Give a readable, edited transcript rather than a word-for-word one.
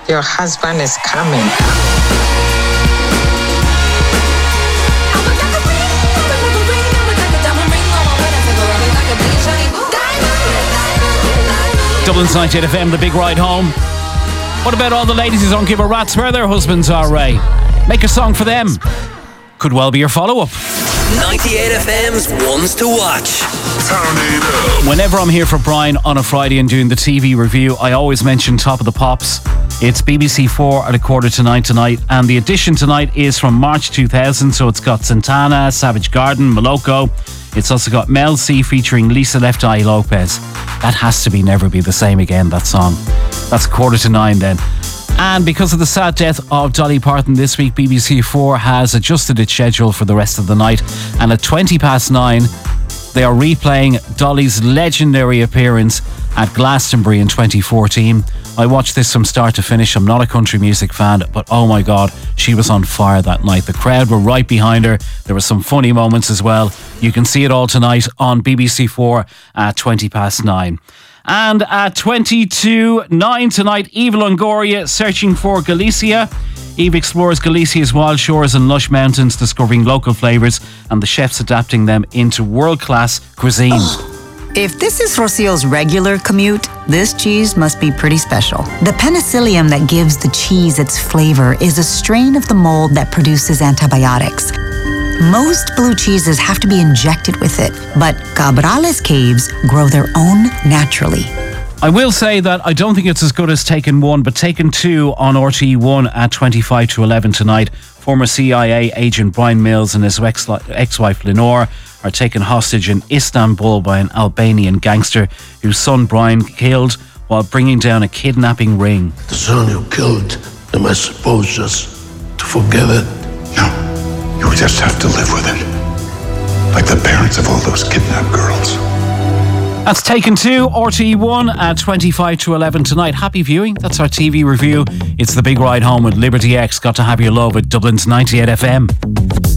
your husband is coming. Dublin's 98 FM, the big ride home. What about all the ladies who don't give a rat's where their husbands are, Ray? Make a song for them. Could well be your follow-up. 98 FM's Ones to Watch. Turn it up. Whenever I'm here for Brian on a Friday and doing the TV review, I always mention Top of the Pops. It's BBC 4 at 8:45 tonight, and the edition tonight is from March 2000, so it's got Santana, Savage Garden, Moloko. It's also got Mel C featuring Lisa Left Eye Lopez. That has to be Never Be the Same Again, that song. That's 8:45 then. And because of the sad death of Dolly Parton this week, BBC 4 has adjusted its schedule for the rest of the night. And at 9:20, they are replaying Dolly's legendary appearance at Glastonbury in 2014. I watched this from start to finish. I'm not a country music fan, but oh my God, she was on fire that night. The crowd were right behind her. There were some funny moments as well. You can see it all tonight on BBC 4 at 9:20. And at 9 tonight, Eva Longoria searching for Galicia. Eve explores Galicia's wild shores and lush mountains, discovering local flavours and the chefs adapting them into world-class cuisine. If this is Rocio's regular commute, this cheese must be pretty special. The penicillium that gives the cheese its flavor is a strain of the mold that produces antibiotics. Most blue cheeses have to be injected with it, but Cabrales Caves grow their own naturally. I will say that I don't think it's as good as Taken 1, but Taken 2 on RTE1 at 11:25 tonight. Former CIA agent Brian Mills and his ex-wife Lenore are taken hostage in Istanbul by an Albanian gangster whose son Brian killed while bringing down a kidnapping ring. The son who killed, am I supposed just to forgive it? No, you just have to live with it. Like the parents of all those kidnapped girls. That's Taken 2, RTE1 at 11:25 tonight. Happy viewing. That's our TV review. It's the big ride home with Liberty X. Got to have your love at Dublin's 98 FM.